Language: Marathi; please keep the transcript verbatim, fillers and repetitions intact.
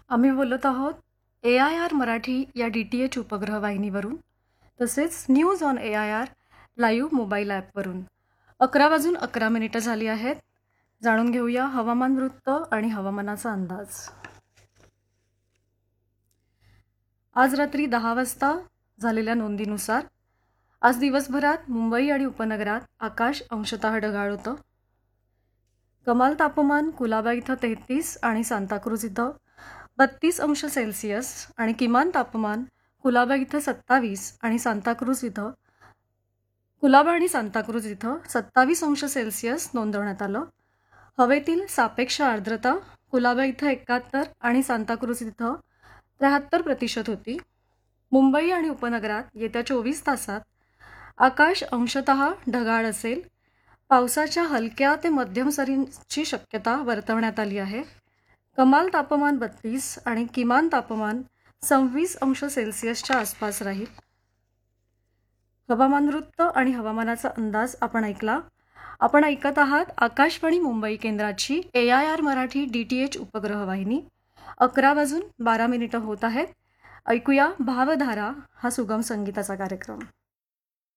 आम्ही बोलत आहोत ए आय आर मराठी या डी टी एच उपग्रह वाहिनीवरून, तसेच news on A I R live mobile ॲपवरून. अकरा वाजून अकरा मिनिटं झाली आहेत. जाणून घेऊया हवामान वृत्त आणि हवामानाचा अंदाज. आज रात्री दहा वाजता झालेल्या नोंदीनुसार आज दिवसभरात मुंबई आणि उपनगरात आकाश अंशतः ढगाळ होतं. कमाल तापमान कुलाबा इथं तेहतीस आणि सांताक्रूज इथं बत्तीस अंश सेल्सिअस आणि किमान तापमान कुलाबा इथं सत्तावीस आणि सांताक्रूज इथं कुलाबा आणि सांताक्रूज इथं सत्तावीस अंश सेल्सिअस नोंदवण्यात आलं. हवेतील सापेक्ष आर्द्रता कुलाबा इथं एकाहत्तर आणि सांताक्रूज इथं त्र्याहत्तर प्रतिशत होती. मुंबई आणि उपनगरात येत्या चोवीस तासात आकाश अंशतः ढगाळ असेल. पावसाच्या हलक्या ते मध्यम सरींची शक्यता वर्तवण्यात आली आहे. कमाल तापमान बत्तीस आणि किमान तापमान सव्वीस अंश सेल्सिअसच्या आसपास राहील. हवामान वृत्त आणि हवामानाचा अंदाज आपण ऐकला. आपण ऐकत आहात आकाशवाणी मुंबई केंद्राची ए I R Marathi D T H उपग्रह वाहिनी. अकरा वाजून बारा मिनिटं होत आहेत. ऐकूया भावधारा हा सुगम संगीताचा कार्यक्रम.